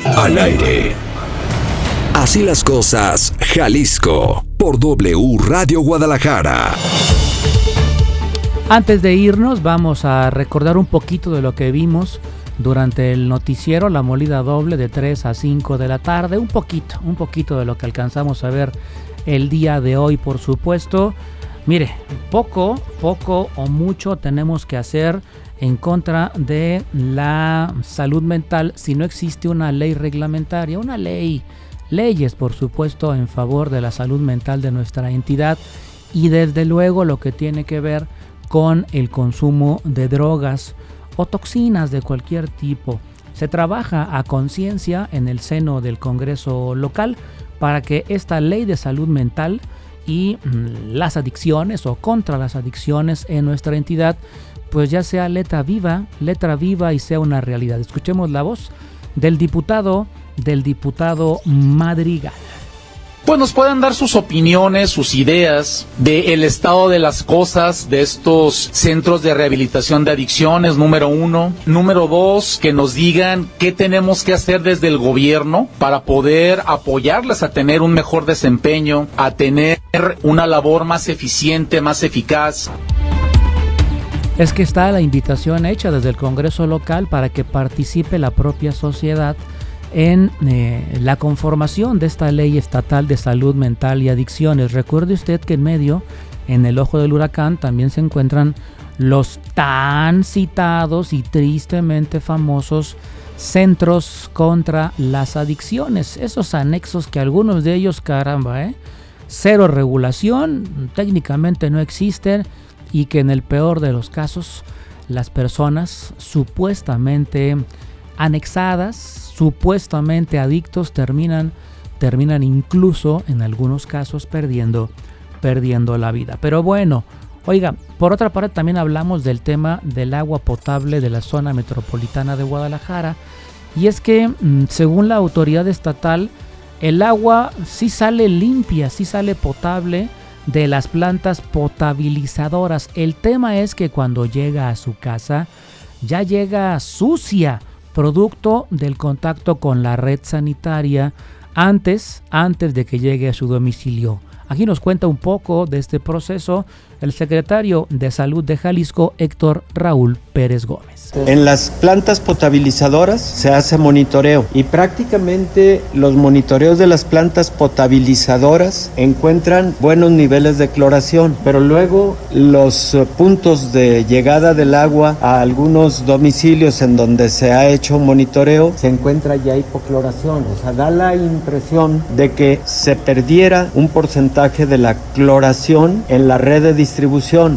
Al aire. Así las cosas, Jalisco, por W Radio Guadalajara. Antes de irnos, vamos a recordar un poquito de lo que vimos durante el noticiero, la molida doble de 3 a 5 de la tarde. Un poquito de lo que alcanzamos a ver el día de hoy, por supuesto. Mire, poco o mucho tenemos que hacer en contra de la salud mental si no existe una ley reglamentaria, leyes por supuesto en favor de la salud mental de nuestra entidad, y desde luego lo que tiene que ver con el consumo de drogas o toxinas de cualquier tipo. Se trabaja a conciencia en el seno del Congreso local para que esta ley de salud mental y las adicciones o contra las adicciones en nuestra entidad pues ya sea letra viva y sea una realidad. Escuchemos la voz del diputado Madrigal. Pues nos pueden dar sus opiniones, sus ideas del estado de las cosas de estos centros de rehabilitación de adicciones, número 1. Número 2, que nos digan qué tenemos que hacer desde el gobierno para poder apoyarles a tener un mejor desempeño, a tener una labor más eficiente, más eficaz. Es que está la invitación hecha desde el Congreso local para que participe la propia sociedad en la conformación de esta ley estatal de salud mental y adicciones. Recuerde usted que en el ojo del huracán, también se encuentran los tan citados y tristemente famosos centros contra las adicciones. Esos anexos que algunos de ellos, cero regulación, técnicamente no existen, y que en el peor de los casos las personas supuestamente anexadas, supuestamente adictos, terminan incluso en algunos casos perdiendo la vida. Pero bueno, oiga, por otra parte también hablamos del tema del agua potable de la zona metropolitana de Guadalajara, y es que según la autoridad estatal, el agua sí sale limpia, sí sale potable de las plantas potabilizadoras. El tema es que cuando llega a su casa ya llega sucia, producto del contacto con la red sanitaria antes de que llegue a su domicilio. Aquí nos cuenta un poco de este proceso el secretario de Salud de Jalisco, Héctor Raúl Pérez Gómez. En las plantas potabilizadoras se hace monitoreo y prácticamente los monitoreos de las plantas potabilizadoras encuentran buenos niveles de cloración, pero luego los puntos de llegada del agua a algunos domicilios en donde se ha hecho monitoreo se encuentra ya hipocloración. O sea, da la impresión de que se perdiera un porcentaje de la cloración en la red de distribución.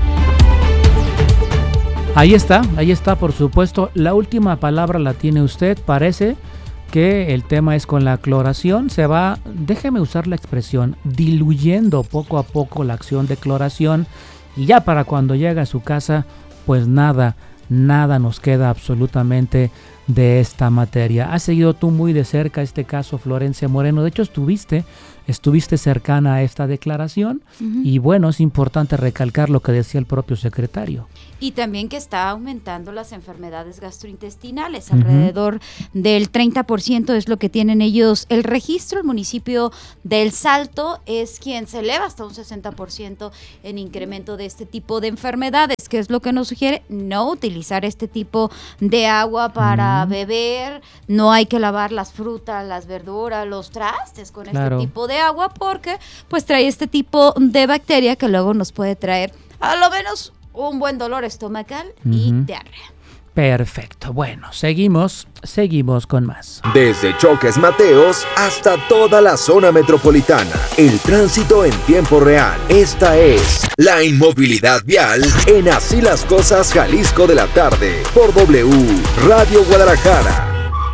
Ahí está, por supuesto. La última palabra la tiene usted. Parece que el tema es con la cloración. Se va, déjeme usar la expresión, diluyendo poco a poco la acción de cloración. Y ya para cuando llega a su casa, pues nada nos queda absolutamente de esta materia. Has seguido tú muy de cerca este caso, Florencia Moreno. De hecho, estuviste cercana a esta declaración. Y bueno, es importante recalcar lo que decía el propio secretario. Y también que está aumentando las enfermedades gastrointestinales, alrededor del 30% es lo que tienen ellos el registro. El municipio del Salto es quien se eleva hasta un 60% en incremento de este tipo de enfermedades. ¿Qué es lo que nos sugiere? No utilizar este tipo de agua para beber, no hay que lavar las frutas, las verduras, los trastes con este tipo de agua, porque pues trae este tipo de bacteria que luego nos puede traer a lo menos un buen dolor estomacal y diarrea. Perfecto. Bueno, seguimos con más. Desde Choques Mateos hasta toda la zona metropolitana. El tránsito en tiempo real. Esta es la inmovilidad vial en Así las Cosas Jalisco de la tarde. Por W Radio Guadalajara.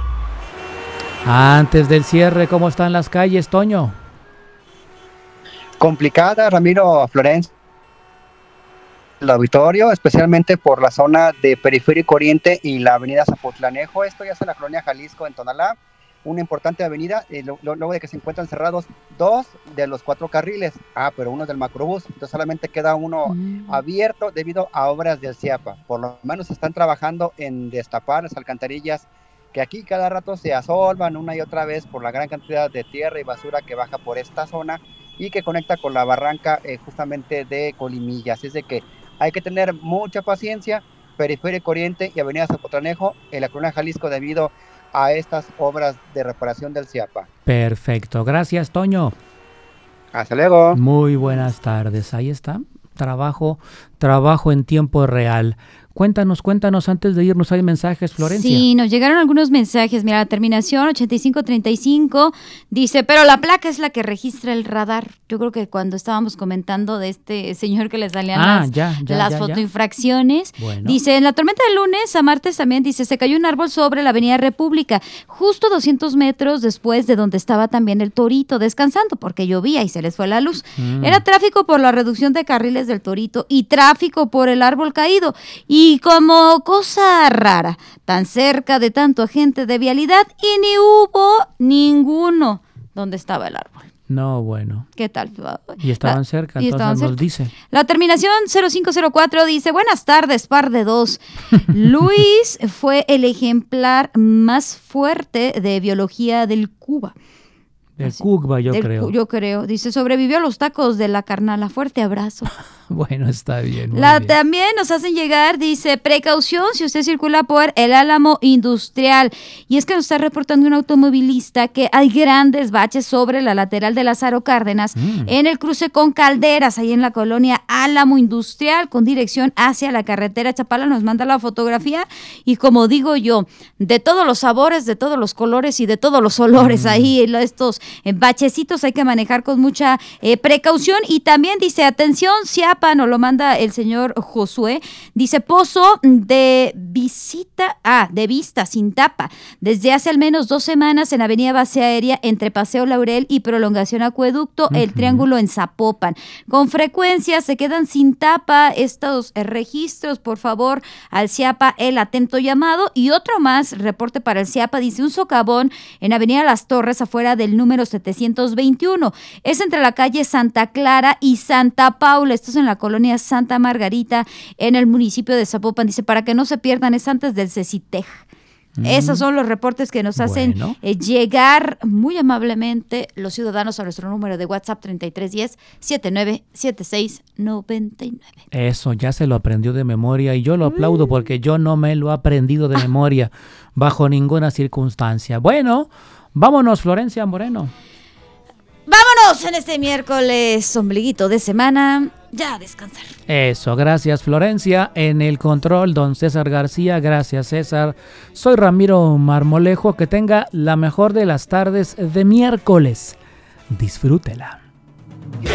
Antes del cierre, ¿cómo están las calles, Toño? Complicada, Ramiro, Florencia. El auditorio, especialmente por la zona de Periférico Oriente y la avenida Zapotlanejo. Esto ya es en la colonia Jalisco, en Tonalá, una importante avenida, luego de que se encuentran cerrados 2 de los 4 carriles, pero uno es del macrobús, entonces solamente queda uno abierto debido a obras del CIAPA. Por lo menos están trabajando en destapar las alcantarillas que aquí cada rato se asolvan una y otra vez por la gran cantidad de tierra y basura que baja por esta zona y que conecta con la barranca justamente de Colimilla. Así es de que hay que tener mucha paciencia. Periférico Oriente y Avenida Zapotlanejo en la Colonia Jalisco debido a estas obras de reparación del CIAPA. Perfecto, gracias Toño. Hasta luego. Muy buenas tardes, ahí está, trabajo en tiempo real. Cuéntanos antes de irnos, ¿hay mensajes, Florencia? Sí, nos llegaron algunos mensajes. Mira, la terminación 8535 dice, pero la placa es la que registra el radar. Yo creo que cuando estábamos comentando de este señor que le salían las fotoinfracciones, bueno. Dice, en la tormenta del lunes a martes también, dice, se cayó un árbol sobre la avenida República, justo 200 metros después de donde estaba también el Torito descansando, porque llovía y se les fue la luz. Era tráfico por la reducción de carriles del Torito y tráfico por el árbol caído. Y como cosa rara, tan cerca de tanto agente de vialidad y ni hubo ninguno donde estaba el árbol. No, bueno. ¿Qué tal? Y estaban cerca, entonces nos dice. La terminación 0504 dice, buenas tardes, par de dos. Luis fue el ejemplar más fuerte de biología del Cuba. Del Cuba, yo creo. Dice, sobrevivió a los tacos de la carnala. Fuerte abrazo. Bueno, está bien. También nos hacen llegar, dice, precaución si usted circula por el Álamo Industrial. Y es que nos está reportando un automovilista que hay grandes baches sobre la lateral de Lázaro Cárdenas en el cruce con Calderas, ahí en la colonia Álamo Industrial, con dirección hacia la carretera Chapala. Nos manda la fotografía y como digo yo, de todos los sabores, de todos los colores y de todos los olores ahí, estos bachecitos hay que manejar con mucha precaución. Y también dice, atención, Ciapa, nos lo manda el señor Josué, dice, pozo de vista sin tapa, desde hace al menos 2 semanas en Avenida Base Aérea, entre Paseo Laurel y Prolongación Acueducto, el Triángulo en Zapopan. Con frecuencia se quedan sin tapa estos registros, por favor, al CIAPA el atento llamado. Y otro más, reporte para el CIAPA, dice, un socavón en Avenida Las Torres, afuera del número 721. Es entre la calle Santa Clara y Santa Paula. Esto es en la colonia Santa Margarita, en el municipio de Zapopan. Dice, para que no se pierdan, es antes del CECITEJ. Esos son los reportes que nos hacen llegar muy amablemente los ciudadanos a nuestro número de WhatsApp 3310-797699. Eso, ya se lo aprendió de memoria y yo lo aplaudo porque yo no me lo he aprendido de memoria bajo ninguna circunstancia. Bueno, vámonos, Florencia Moreno. Vámonos en este miércoles, ombliguito de semana, ya a descansar. Eso, gracias Florencia. En el control, don César García. Gracias, César. Soy Ramiro Marmolejo. Que tenga la mejor de las tardes de miércoles. Disfrútela.